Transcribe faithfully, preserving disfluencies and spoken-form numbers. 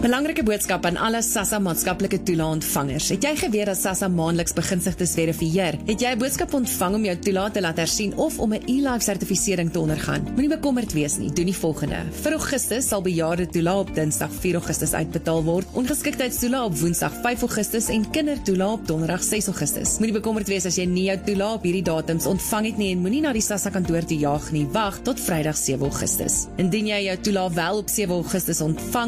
Belangrike boodskap aan alle SASSA maatskaplike toelaat ontvangers. Het jy geweet dat SASSA maandeliks beginsigtes verifieer? Het jy 'n boodskap ontvang om jou toelaat te laat hersien of om 'n e-life sertifisering te ondergaan? Moenie bekommerd wees nie, doen die volgende. Vir Augustus sal bejaarde toelaat op Dinsdag vier Augustus uitbetaal word, ongeskiktheidstoelaat op Woensdag vyf Augustus en kindertoelaat op Donderdag ses Augustus. Moenie bekommerd wees as jy nie jou toelaat op hierdie datums ontvang het nie en moenie na die SASSA kantoor toe jaag nie. Wag tot Vrydag sewe Augustus. Indien jy jou toelaat wel op sewe Augustus ontvang,